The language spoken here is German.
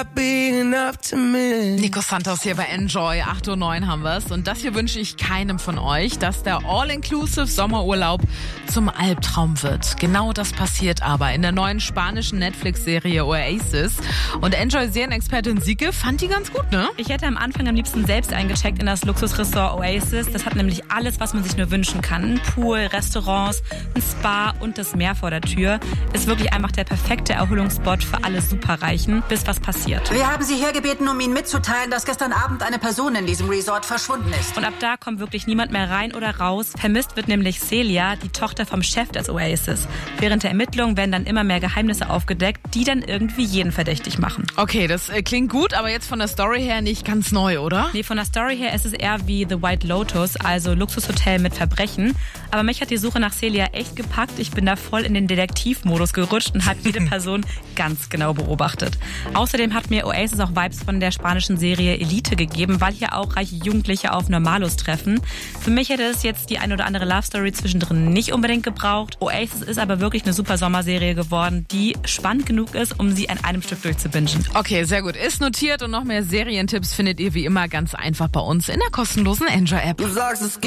not be enough to me. Nico Santos hier bei Enjoy, 8:09 Uhr haben wir's. Und das hier wünsche ich keinem von euch, dass der All-Inclusive Sommerurlaub zum Albtraum wird. Genau das passiert aber in der neuen spanischen Netflix-Serie Oasis. Und Enjoy-Serienexpertin Sieke fand die ganz gut, ne? Ich hätte am Anfang am liebsten selbst eingecheckt in das Luxusressort Oasis. Das hat nämlich alles, was man sich nur wünschen kann. Ein Pool, Restaurants, ein Spa und das Meer vor der Tür. Ist wirklich einfach der perfekte Erholungsspot für alle Superreichen, bis was passiert. Wir haben Sie hergebeten, um Ihnen mitzuteilen, dass gestern Abend eine Person in diesem Resort verschwunden ist. Und ab da kommt wirklich niemand mehr rein oder raus. Vermisst wird nämlich Celia, die Tochter vom Chef des Oasis. Während der Ermittlungen werden dann immer mehr Geheimnisse aufgedeckt, die dann irgendwie jeden verdächtig machen. Okay, das klingt gut, aber jetzt von der Story her nicht ganz neu, oder? Nee, von der Story her ist es eher wie The White Lotus, also Luxushotel mit Verbrechen. Aber mich hat die Suche nach Celia echt gepackt. Ich bin da voll in den Detektivmodus gerutscht und habe jede Person ganz genau beobachtet. Außerdem hat mir Oasis auch Vibes von der spanischen Serie Elite gegeben, weil hier auch reiche Jugendliche auf Normalos treffen. Für mich hätte es jetzt die ein oder andere Love-Story zwischendrin nicht unbedingt gebraucht. Oasis ist aber wirklich eine super Sommerserie geworden, die spannend genug ist, um sie an einem Stück durchzubingen. Okay, sehr gut. Ist notiert und noch mehr Serientipps findet ihr wie immer ganz einfach bei uns in der kostenlosen Enjoy-App. Du sagst, es